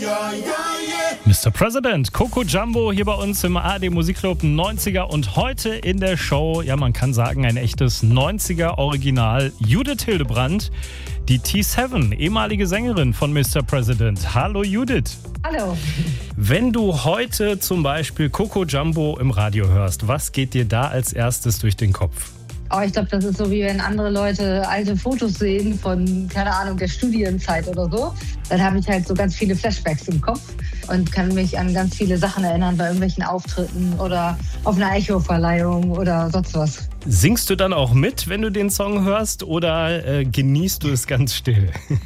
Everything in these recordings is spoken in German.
Mr. President, Coco Jumbo hier bei uns im ARD Musikclub 90er und heute in der Show, ja man kann sagen, ein echtes 90er Original, Judith Hildebrandt, die T7, ehemalige Sängerin von Mr. President. Hallo Judith. Hallo. Wenn du heute zum Beispiel Coco Jumbo im Radio hörst, was geht dir da als erstes durch den Kopf? Oh, ich glaube, das ist so, wie wenn andere Leute alte Fotos sehen von, keine Ahnung, der Studienzeit oder so. Dann habe ich halt so ganz viele Flashbacks im Kopf und kann mich an ganz viele Sachen erinnern bei irgendwelchen Auftritten oder auf einer Echo-Verleihung oder sonst was. Singst du dann auch mit, wenn du den Song hörst, oder genießt du es ganz still?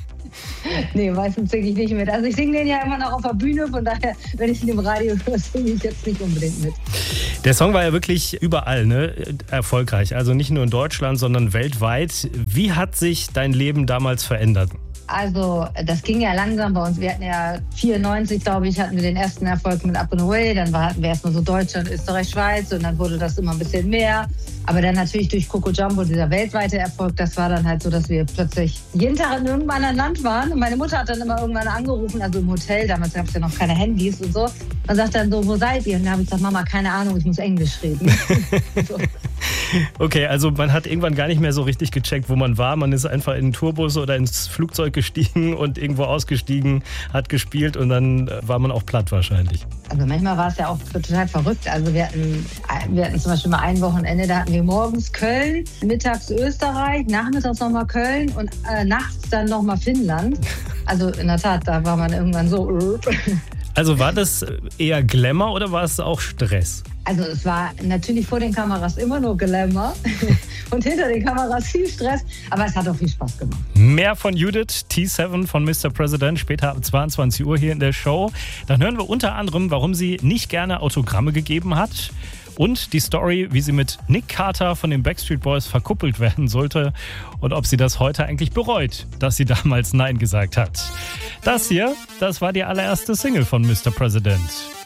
Nee, meistens singe ich nicht mit. Also ich singe den ja immer noch auf der Bühne, von daher, wenn ich ihn im Radio höre, singe ich jetzt nicht unbedingt mit. Der Song war ja wirklich überall, ne? Erfolgreich. Also nicht nur in Deutschland, sondern weltweit. Wie hat sich dein Leben damals verändert? Also das ging ja langsam bei uns. Wir hatten ja 94, glaube ich, hatten wir den ersten Erfolg mit Up and Away. Dann hatten wir erstmal so Deutschland, Österreich, Schweiz und dann wurde das immer ein bisschen mehr. Aber dann natürlich durch Coco Jumbo, dieser weltweite Erfolg, das war dann halt so, dass wir plötzlich jeden Tag in irgendeinem anderen Land waren. Und meine Mutter hat dann immer irgendwann angerufen, also im Hotel, damals gab es ja noch keine Handys und so. Und sagt dann so, wo seid ihr? Und dann habe ich gesagt, Mama, keine Ahnung, ich muss Englisch reden. So. Okay, also man hat irgendwann gar nicht mehr so richtig gecheckt, wo man war. Man ist einfach in den Tourbus oder ins Flugzeug gestiegen und irgendwo ausgestiegen, hat gespielt und dann war man auch platt wahrscheinlich. Also manchmal war es ja auch total verrückt. Also wir hatten zum Beispiel mal ein Wochenende, da hatten wir morgens Köln, mittags Österreich, nachmittags nochmal Köln und nachts dann nochmal Finnland. Also in der Tat, da war man irgendwann so... Also war das eher Glamour oder war es auch Stress? Also es war natürlich vor den Kameras immer nur Glamour und hinter den Kameras viel Stress, aber es hat auch viel Spaß gemacht. Mehr von Judith, T7 von Mr. President, später ab 22 Uhr hier in der Show. Dann hören wir unter anderem, warum sie nicht gerne Autogramme gegeben hat und die Story, wie sie mit Nick Carter von den Backstreet Boys verkuppelt werden sollte und ob sie das heute eigentlich bereut, dass sie damals Nein gesagt hat. Das hier, das war die allererste Single von Mr. President.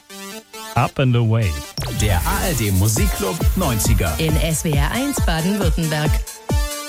Up and Away. Der ARD Musikclub 90er. In SWR 1 Baden-Württemberg.